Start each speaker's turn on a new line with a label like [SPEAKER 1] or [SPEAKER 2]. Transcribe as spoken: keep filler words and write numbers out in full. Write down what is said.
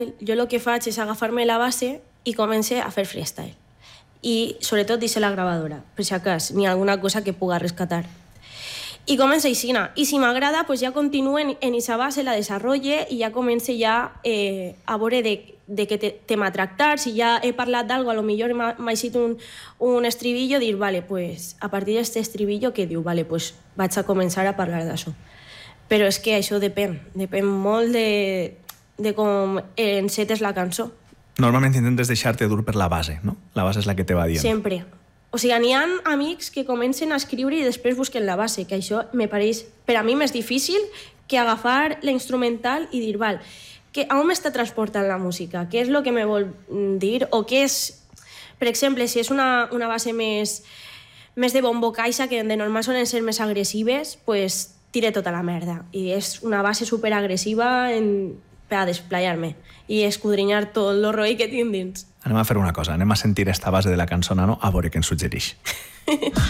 [SPEAKER 1] jo el que faig és agafar-me la base i començo a fer freestyle. I sobretot deixo la gravadora, per si acas n'hi ha alguna cosa que puga rescatar. I comença aixina. I si m'agrada, pues ja continuo en, en esa base, la desarrolle i ja començo ja eh, a veure de, de què te, tema tractar. Si ja he parlat d'algo, a lo millor m'ha eixit un, un estribillo, dir, vale, pues a partir d'aquest estribillo, què diu? Vale, pues vaig a començar a parlar d'això. Però és que això depèn, depèn molt de, de com encetes la cançó.
[SPEAKER 2] Normalment intentes deixar-te dur per la base, no? La base és la que te va dient.
[SPEAKER 1] Sempre. O sigui, n'hi ha amics que comencen a escriure i després busquen la base, que això me pareix, per a mi, més difícil que agafar la instrumental i dir, val, que, a on m'està transportant la música? Què és el que me vol dir? O què és... Per exemple, si és una, una base més, més de bombo caixa, que de normal solen ser més agressives, pues tire tota la merda. I és una base superagressiva en... per a desplayar-me i escudrinyar tot el roi que tinc dins.
[SPEAKER 2] Anem a fer una cosa, anem a sentir esta base de la cançó Nano a veure què ens suggereix.